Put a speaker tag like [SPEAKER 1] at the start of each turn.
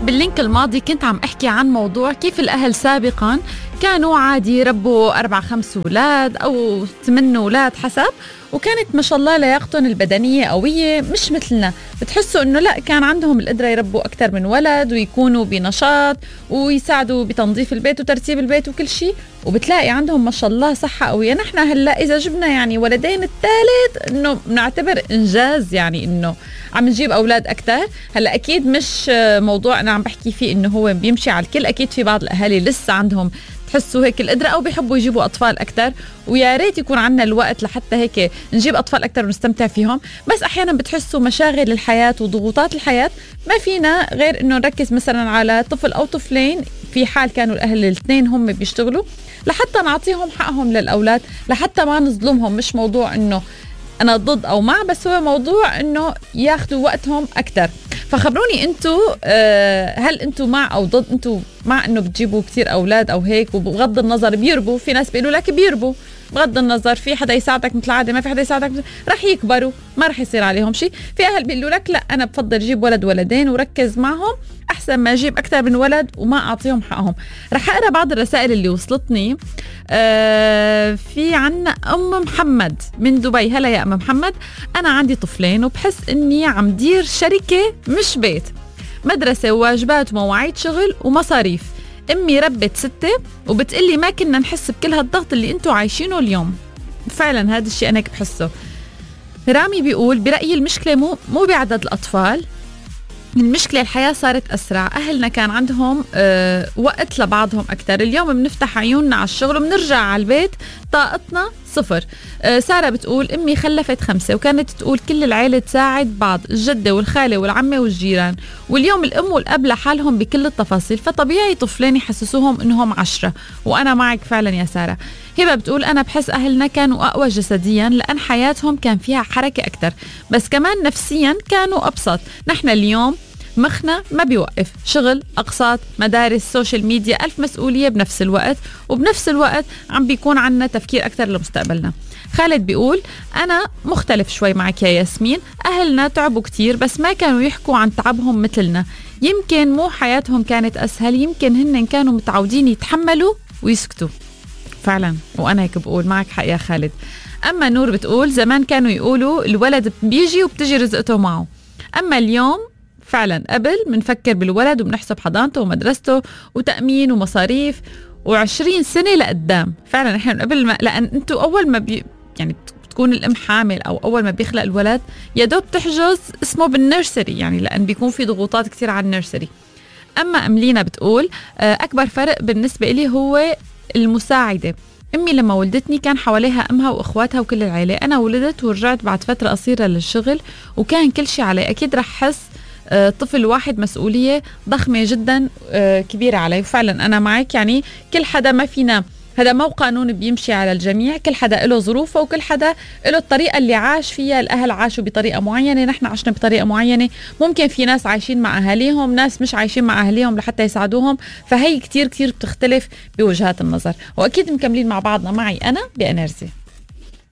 [SPEAKER 1] باللينك الماضي كنت عم احكي عن موضوع كيف الأهل سابقا كانوا عادي يربوا 4-5 أولاد أو 8 أولاد حسب، وكانت ما شاء الله لياقتهم البدنية قوية مش مثلنا. بتحسوا إنه لا، كان عندهم القدرة يربوا أكتر من ولد ويكونوا بنشاط ويساعدوا بتنظيف البيت وترتيب البيت وكل شيء، وبتلاقي عندهم ما شاء الله صحة قوية. نحن هلا إذا جبنا يعني ولدين الثالث إنه بنعتبر إنجاز، يعني إنه عم نجيب أولاد أكتر. هلا أكيد مش موضوع أنا عم بحكي فيه إنه هو بيمشي على الكل، أكيد في بعض الأهالي لسه عندهم تحسوا هيك القدرة أو بيحبوا يجيبوا أطفال أكتر، ويا ريت يكون عنا الوقت لحتى هيك نجيب أطفال أكتر ونستمتع فيهم. بس أحيانا بتحسوا مشاغل الحياة وضغوطات الحياة ما فينا غير إنه نركز مثلا على طفل أو طفلين، في حال كانوا الأهل الاثنين هم بيشتغلوا، لحتى نعطيهم حقهم للأولاد، لحتى ما نظلمهم. مش موضوع إنه أنا ضد أو مع، بس هو موضوع إنه ياخدوا وقتهم أكتر. فخبروني أنتوا، هل أنتوا مع أو ضد؟ أنتوا مع إنه بتجيبوا كتير أولاد أو هيك؟ وبغض النظر بيربوا، في ناس بيقولوا لك بيربوا بغض النظر، في حدا يساعدك مثل العادة، ما في حدا يساعدك رح يكبروا ما رح يصير عليهم شيء. في أهل بيقولوا لك لا، أنا بفضل جيب ولد ولدين وركز معهم أحسن ما أجيب أكتر من ولد وما أعطيهم حقهم. رح أقرأ بعض الرسائل اللي وصلتني. في عنا أم محمد من دبي. هلا يا أم محمد، أنا عندي طفلين وبحس إني عم دير شركة مش بيت، مدرسة وواجبات ومواعيد شغل ومصاريف. أمي ربت 6 وبتقلي ما كنا نحس بكل هالضغط اللي انتوا عايشينه اليوم. فعلا هذا الشيء أنا بحسه. رامي بيقول برأيي المشكلة مو بعدد الأطفال، المشكلة الحياة صارت أسرع، أهلنا كان عندهم وقت لبعضهم أكتر. اليوم بنفتح عيوننا على الشغل وبنرجع على البيت طاقتنا صفر. سارة بتقول أمي خلفت 5 وكانت تقول كل العيلة تساعد بعض، الجدة والخالة والعمة والجيران، واليوم الأم والأب لحالهم بكل التفاصيل، فطبيعي طفلين يحسسوهم إنهم 10. وأنا معك فعلا يا سارة. هبة بتقول أنا بحس أهلنا كانوا أقوى جسديا لأن حياتهم كان فيها حركة أكتر، بس كمان نفسيا كانوا أبسط. نحن اليوم مخنا ما بيوقف، شغل، أقساط، مدارس، سوشيال ميديا، 1000 مسؤولية بنفس الوقت، وبنفس الوقت عم بيكون عنا تفكير أكتر لمستقبلنا. خالد بيقول أنا مختلف شوي معك يا ياسمين، أهلنا تعبوا كتير بس ما كانوا يحكوا عن تعبهم مثلنا، يمكن مو حياتهم كانت أسهل، يمكن هن كانوا متعودين يتحملوا ويسكتوا. فعلا وأنا هيك بقول، معك حق يا خالد. أما نور بتقول زمان كانوا يقولوا الولد بيجي وبتجي رزقته معه، أما اليوم فعلا قبل منفكر بالولد وبنحسب حضانته ومدرسته وتأمين ومصاريف و20 سنة لقدام. فعلا احنا قبل ما، لأن انتوا أول ما يعني بتكون الأم حامل أو أول ما بيخلق الولد يا دوب تحجز اسمه بالنيرسري، يعني لأن بيكون في ضغوطات كتير على النيرسري. أما أملينا بتقول أكبر فرق بالنسبة إلي هو المساعدة. أمي لما ولدتني كان حواليها أمها وإخواتها وكل العيلة، أنا ولدت ورجعت بعد فترة قصيرة للشغل وكان كل شيء علي. أكيد رح حس طفل واحد مسؤولية ضخمة جدا كبيرة علي. وفعلا أنا معك، يعني كل حدا ما فينا، هذا مو قانون بيمشي على الجميع، كل حدا له ظروفه وكل حدا له الطريقة اللي عاش فيها. الأهل عاشوا بطريقة معينة، نحن عشنا بطريقة معينة، ممكن في ناس عايشين مع أهاليهم، ناس مش عايشين مع أهاليهم لحتى يساعدوهم، فهي كتير كتير بتختلف بوجهات النظر. وأكيد مكملين مع بعضنا، معي أنا بإنرجي.